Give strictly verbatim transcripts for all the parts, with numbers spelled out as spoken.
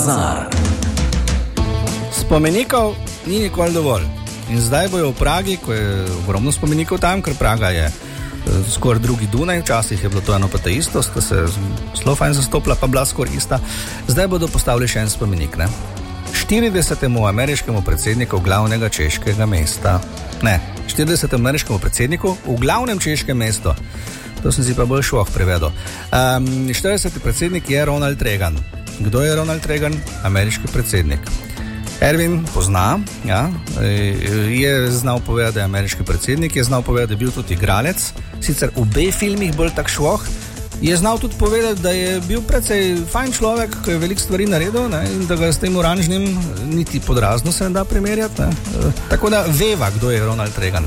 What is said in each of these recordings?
bazar. Spomenikov ni nikoli dovolj. In zdaj bojo v Pragi, ko je ogromno spomenikov tam, ker Praga je skoraj drugi Dunaj, včasih je bilo to eno pa ta isto, sta se zelo fajn zastopila, pa bila skoraj ista. Zdaj bodo postavili še en spomenik, ne? štiridesetemu ameriškemu predsedniku glavnega češkega mesta. Ne, štiridesetemu ameriškemu predsedniku v glavnem češkem mestu. To sem si pa bolj šoh prevedel. Um, štirideseti predsednik je Ronald Reagan. Kdo je Ronald Reagan? Ameriški predsednik. Ervin pozna, ja, je znal povedati, da je ameriški predsednik, je znal povedati, da je bil tudi igralec, sicer v B-filmih bolj tak šoh, je znal tudi povedati, da je bil precej fajn človek, ko je veliko stvari naredil, ne, in da ga s tem oranžnim niti podrazno se ne da primerjati. Ne. Tako da veva, kdo je Ronald Reagan.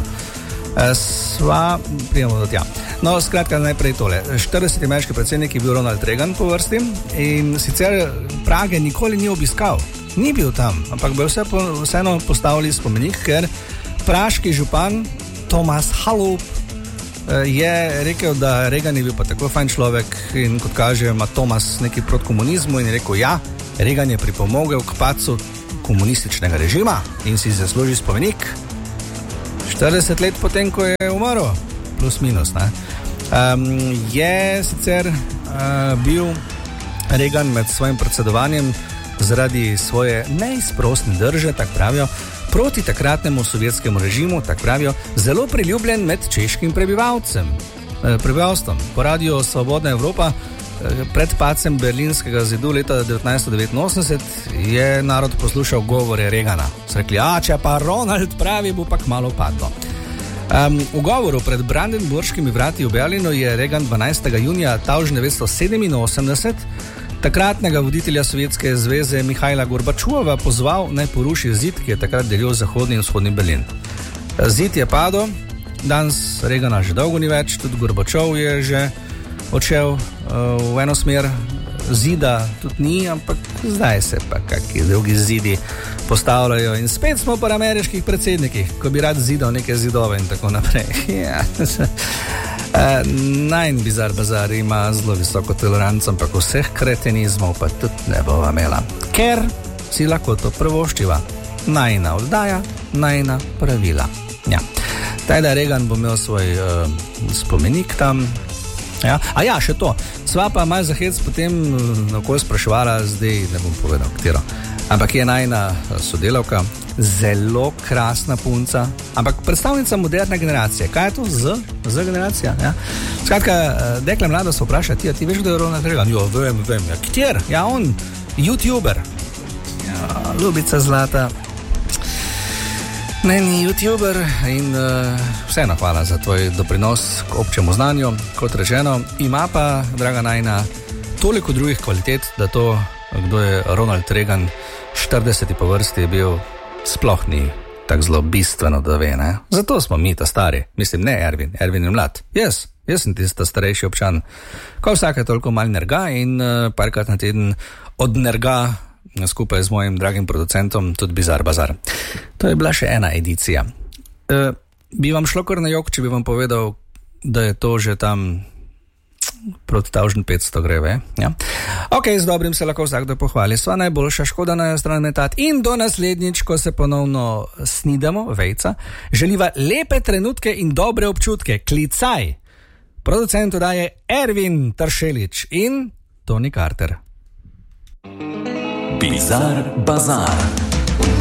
Sva, prijemo do tja. No, skratka, najprej tole. štirideseti ameriški predsednik je bil Ronald Reagan po vrsti in sicer Prage nikoli ni obiskal. Ni bil tam, ampak bi vse po, vseeno postavili spomenik, ker praški župan Thomas Hallup je rekel, da Reagan je bil pa tako fajn človek in kot kaže, ima Thomas neki proti komunizmu in je rekel, ja, Reagan je pripomogel k padcu komunističnega režima in si zasluži spomenik štirideset let potem, ko je umrl, plus minus, ne. Um, je sicer uh, bil Reagan med svojim predsedovanjem zaradi svoje neizprostne drže, tak pravijo, proti takratnemu sovjetskemu režimu, tak pravijo, zelo priljubljen med češkim prebivalcem, eh, prebivalstvom. Po radiju Svobodna Evropa eh, pred padcem Berlinskega zidu leta devetnajststo devetinosemdeset je narod poslušal govore Reagana. So rekli, a če pa Ronald pravi, bo pa kmalu padlo. Um, v govoru pred Brandenburškimi vrati v Berlinu je Reagan dvanajstega junija tisoč devetsto sedeminosemdeset takratnega voditelja Sovjetske zveze Mihajla Gorbačova pozval, naj poruši zid, ki je takrat delil zahodni in vzhodni Berlin. Zid je padel, danes Reagana že dolgo ni več, tudi Gorbačov je že odšel uh, v eno smer, zida tudi ni, ampak zdaj se pa kakšni drugi zidi postavljajo in spet smo pa ameriških predsednikih, ko bi rad zidal neke zidove in tako naprej. Ja. Uh, Najn bizar bazar ima zelo visoko toleranco, ampak vseh kretenizmov pa tudi ne bova imela, ker si lahko to prvoščiva. Najna oddaja, najna pravila. Ja. Tajda Reagan bo imel svoj uh, spomenik tam. Ja. A ja, še to. Sva pa malo zahec potem okoli spraševala, zdaj ne bom povedal, katero. Ampak je najna sodelavka, zelo krasna punca, ampak predstavnica moderne generacije. Kaj je to Z? Z generacija? Ja. Skratka, dekle mlada se vpraša, ti, ti veš, da je Ronald Reagan? Jo, vem, vem. Ja, kjer? Ja, on, YouTuber. Ja, ljubica zlata. Ne, ni YouTuber in uh, vseeno hvala za tvoj doprinos k občemu znanju. Kot rečeno, ima pa, draga najna, toliko drugih kvalitet, da to, kdo je Ronald Reagan, štirideseti po vrsti je bil, sploh ni tako zelo bistveno, da ve, ne? Zato smo mi ta stari. Mislim, ne Ervin, Ervin je mlad. Jaz, jaz sem tista starejši občan. Ko vsake toliko mal nerga in uh, parkrat na teden odnerga skupaj z mojim dragim producentom tudi Bizar Bazar. To je bila še ena edicija. E, bi vam šlo kar na jok, če bi vam povedal, da je to že tam proti tisoč petsto greve. Ja? Ok, z dobrim se lahko vsakdo pohvali. Sva najboljša, škoda na stran metat. In do naslednjič, ko se ponovno snidamo, vejca, želiva lepe trenutke in dobre občutke. Klicaj! Producent daje Ervin Tršelič in Toni Carter. Bizar Bazar.